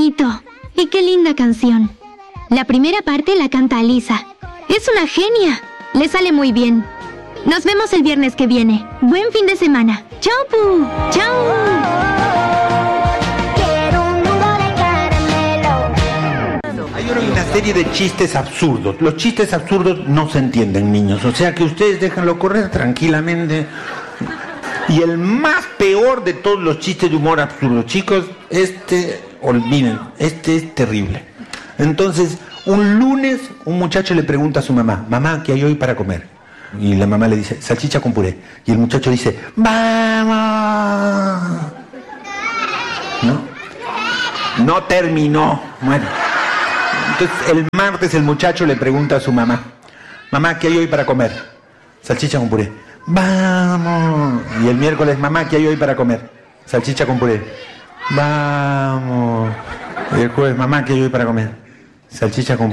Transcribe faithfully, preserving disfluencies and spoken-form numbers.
bonito! Y qué linda canción. La primera parte la canta Alisa. ¡Es una genia! Le sale muy bien. Nos vemos el viernes que viene. Buen fin de semana. ¡Chao, Pu! ¡Chao! Hay una serie de chistes absurdos. Los chistes absurdos no se entienden, niños. O sea que ustedes déjenlo correr tranquilamente. Y el más peor de todos los chistes de humor absurdo, chicos, este, olviden, este es terrible. Entonces, un lunes, un muchacho le pregunta a su mamá, mamá, ¿qué hay hoy para comer? Y la mamá le dice, salchicha con puré. Y el muchacho dice, ¡vamos! ¿No? No terminó. Bueno. Entonces, el martes el muchacho le pregunta a su mamá, mamá, ¿qué hay hoy para comer? Salchicha con puré. ¡Vamos! Y el miércoles, mamá, ¿qué hay hoy para comer? Salchicha con puré. ¡Vamos! Y el jueves, mamá, ¿qué hay hoy para comer? Salchicha con